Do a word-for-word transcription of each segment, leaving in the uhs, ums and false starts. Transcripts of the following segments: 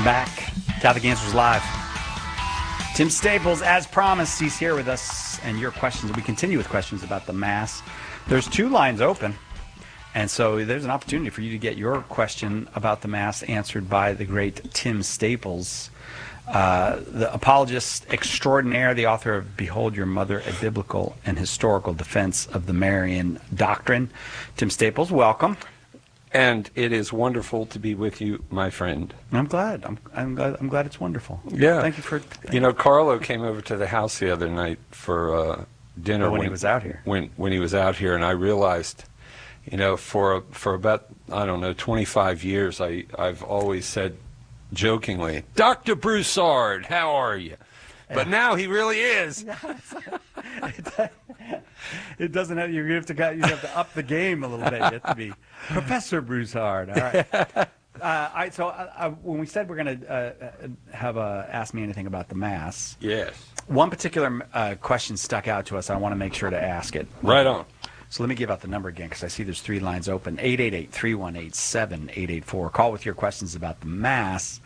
back. Catholic Answers Live. Tim Staples, as promised, he's here with us. And your questions, we continue with questions about the Mass. There's two lines open. And so there's an opportunity for you to get your question about the Mass answered by the great Tim Staples, uh, the apologist extraordinaire, the author of Behold Your Mother, a Biblical and Historical Defense of the Marian Doctrine. Tim Staples, welcome. And it is wonderful to be with you, my friend. I'm glad. I'm, I'm glad. I'm glad it's wonderful. Yeah. Thank you for. Thank you know, Carlo came over to the house the other night for uh, dinner when, when he was out here. When when he was out here, and I realized, you know, for for about I don't know twenty-five years, I I've always said jokingly, Doctor Broussard, how are you? But now he really is. It doesn't have you have to you have to up the game a little bit. You have to be Professor Broussard. All right. Uh, I, so uh, uh, when we said we're going to uh, have a Ask Me Anything about the Mass, yes, one particular uh, question stuck out to us. I want to make sure to ask it. Right on. So let me give out the number again because I see there's three lines open. eight eight eight, three one eight, seven eight eight four. Call with your questions about the Mass.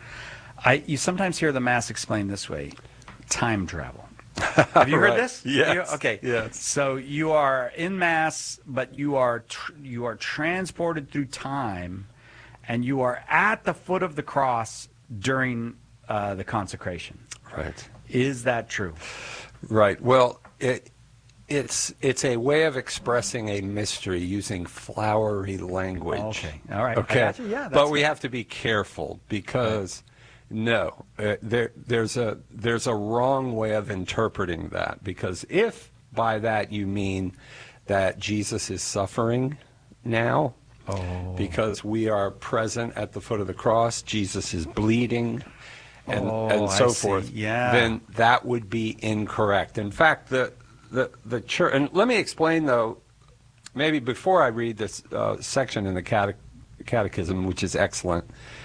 I You sometimes hear the Mass explained this way: time travel. Have you heard right. this? Yes. You, okay. Yes. So you are in Mass, but you are tr you are transported through time, and you are at the foot of the cross during uh, the consecration. Right. Is that true? Right. Well, it it's it's a way of expressing a mystery using flowery language. Okay. All right. Okay. I got you. Yeah. That's but we good. have to be careful because. No, uh, there, there's a there's a wrong way of interpreting that, because if by that you mean that Jesus is suffering now, oh. because we are present at the foot of the cross, Jesus is bleeding, and oh, and so I see. forth, yeah. then that would be incorrect. In fact, the the the church, and let me explain though, maybe before I read this uh, section in the cate catechism, which is excellent.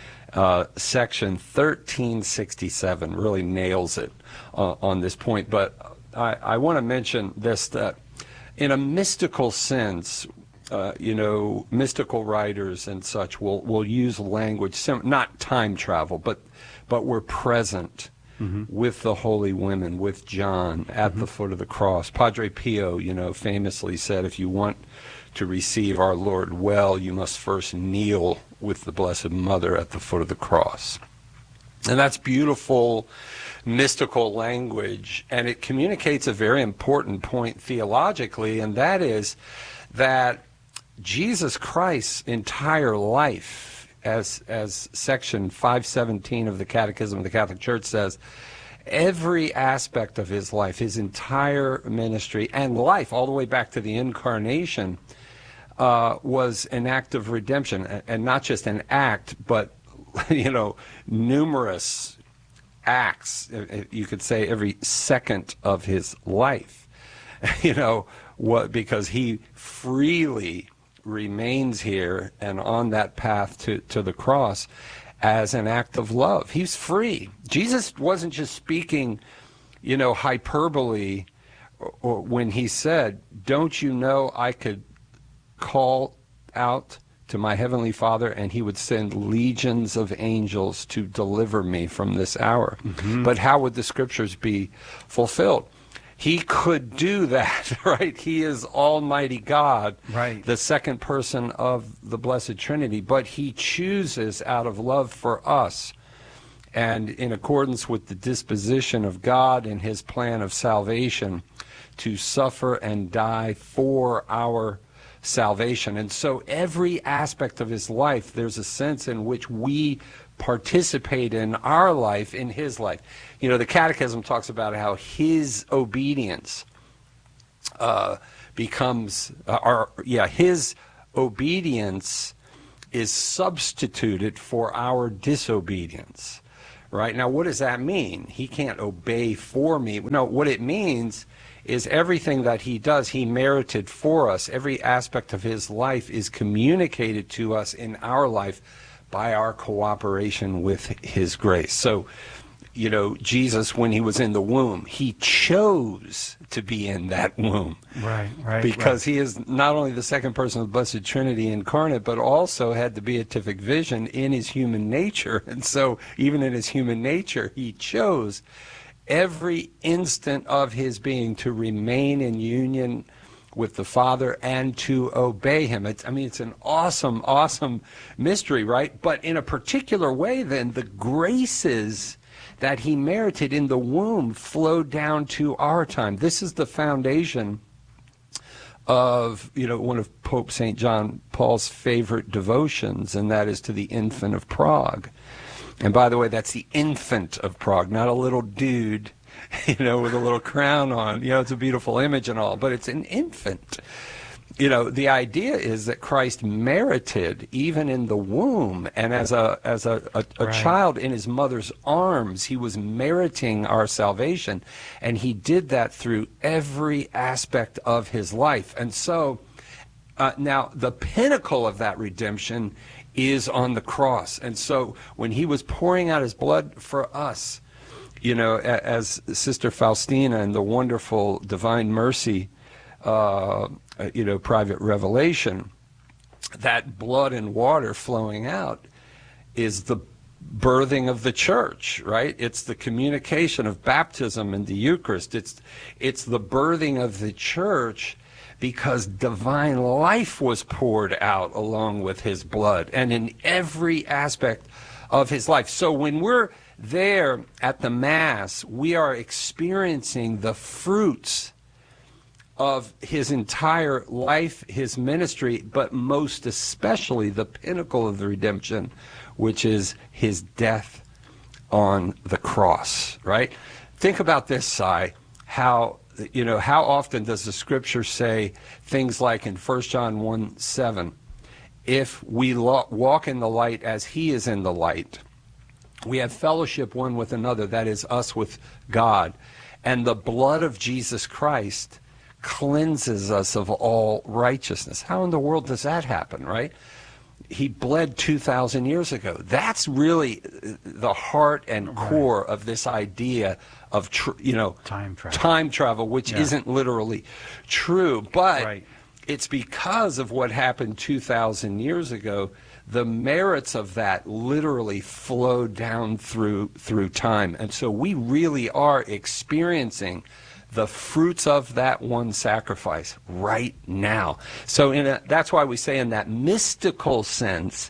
Uh, section thirteen sixty-seven really nails it uh, on this point. But I, I want to mention this, that in a mystical sense, uh, you know, mystical writers and such will, will use language, sim not time travel, but, but we're present mm-hmm. with the holy women, with John at mm-hmm. the foot of the cross. Padre Pio, you know, famously said, if you want to receive our Lord well, you must first kneel with the Blessed Mother at the foot of the cross. And that's beautiful, mystical language, and it communicates a very important point theologically, and that is that Jesus Christ's entire life, as, as section five seventeen of the Catechism of the Catholic Church says, every aspect of his life, his entire ministry and life, all the way back to the Incarnation, Uh, was an act of redemption, and not just an act, but, you know, numerous acts, you could say every second of his life, you know, what, because he freely remains here and on that path to, to the cross as an act of love. He's free. Jesus wasn't just speaking, you know, hyperbole, or, or when he said, don't you know I could call out to my heavenly Father and he would send legions of angels to deliver me from this hour. Mm-hmm. But how would the scriptures be fulfilled? He could do that, right? He is Almighty God, right, the second person of the Blessed Trinity, but he chooses out of love for us and in accordance with the disposition of God and his plan of salvation to suffer and die for our salvation. And so every aspect of his life, there's a sense in which we participate in our life, in his life. You know, the Catechism talks about how his obedience uh, becomes, uh, our, yeah, his obedience is substituted for our disobedience. Right? Now, what does that mean? He can't obey for me. No, what it means is everything that he does, he merited for us. Every aspect of his life is communicated to us in our life by our cooperation with his grace. So you know, Jesus when he was in the womb. He chose to be in that womb. Right, right. Because right. he is not only the second person of the Blessed Trinity incarnate, but also had the beatific vision in his human nature. And so even in his human nature, he chose every instant of his being to remain in union with the Father and to obey him. It's, I mean, it's an awesome, awesome mystery, right? But in a particular way, then, the graces that he merited in the womb flowed down to our time. This is the foundation of, you know, one of Pope Saint John Paul's favorite devotions, and that is to the Infant of Prague. And by the way, that's the infant of Prague, not a little dude, you know, with a little crown on. You know, it's a beautiful image and all, but it's an infant. You know, the idea is that Christ merited, even in the womb, and as a as a, a, a Right. child in his mother's arms, he was meriting our salvation. And he did that through every aspect of his life. And so, uh, now, the pinnacle of that redemption is on the cross. And so, when he was pouring out his blood for us, you know, a- as Sister Faustina in the wonderful Divine Mercy, uh, you know, private revelation, that blood and water flowing out is the birthing of the church, right? It's the communication of baptism and the Eucharist. It's, it's the birthing of the church because divine life was poured out along with his blood and in every aspect of his life. So when we're there at the Mass, we are experiencing the fruits of his entire life, his ministry, but most especially the pinnacle of the redemption, which is his death on the cross, right? Think about this, Si, how, you know, how often does the scripture say things like in First John one seven, if we lo- walk in the light as he is in the light, we have fellowship one with another, that is us with God, and the blood of Jesus Christ cleanses us of all righteousness. How in the world does that happen, right? He bled two thousand years ago. That's really the heart and core right. of this idea of, tr- you know, time travel, time travel which yeah. isn't literally true, but right. it's because of what happened two thousand years ago. The merits of that literally flow down through through time. And so we really are experiencing the fruits of that one sacrifice right now. So in a, that's why we say in that mystical sense,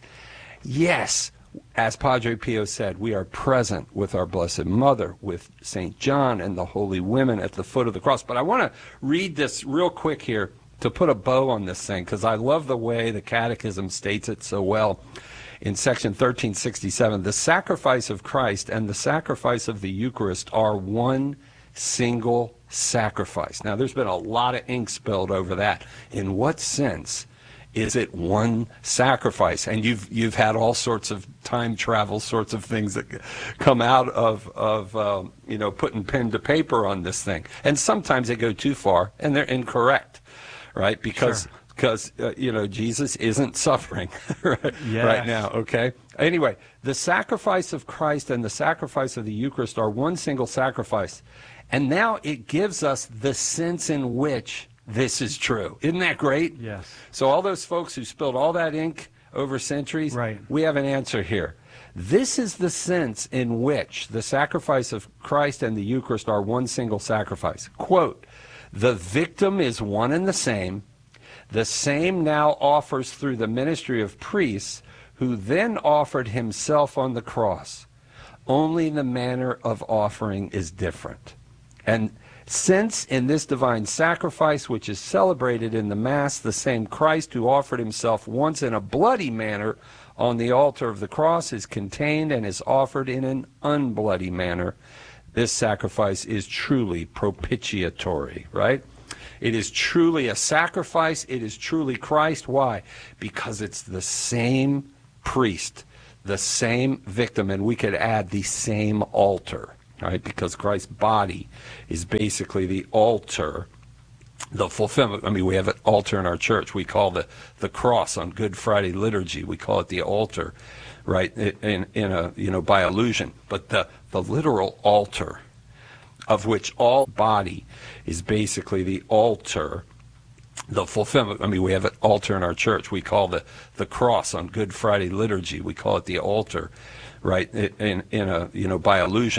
yes, as Padre Pio said, we are present with our Blessed Mother, with Saint John and the holy women at the foot of the cross. But I want to read this real quick here to put a bow on this thing, because I love the way the Catechism states it so well. In section thirteen sixty-seven, the sacrifice of Christ and the sacrifice of the Eucharist are one single sacrifice. Now, there's been a lot of ink spilled over that. In what sense is it one sacrifice? And you've you've had all sorts of time travel sorts of things that come out of of um, you know, putting pen to paper on this thing. And sometimes they go too far and they're incorrect, right? Because sure. because uh, you know, Jesus isn't suffering right, yes. right now. Okay. Anyway, the sacrifice of Christ and the sacrifice of the Eucharist are one single sacrifice. And now it gives us the sense in which this is true. Isn't that great? Yes. So all those folks who spilled all that ink over centuries, right. we have an answer here. This is the sense in which the sacrifice of Christ and the Eucharist are one single sacrifice. Quote, the victim is one and the same. The same now offers through the ministry of priests, who then offered himself on the cross. Only the manner of offering is different. And since in this divine sacrifice, which is celebrated in the Mass, the same Christ who offered himself once in a bloody manner on the altar of the cross is contained and is offered in an unbloody manner, this sacrifice is truly propitiatory, right? It is truly a sacrifice. It is truly Christ. Why? Because it's the same priest, the same victim, and we could add the same altar. Right, because Christ's body is basically the altar, the fulfillment. I mean, we have an altar in our church. We call the, the cross on Good Friday liturgy, we call it the altar. right? In in a you know by allusion, but the the literal altar, of which all body is basically the altar, the fulfillment. I mean, we have an altar in our church. We call the the cross on Good Friday liturgy. We call it the altar, right? In in a you know by allusion.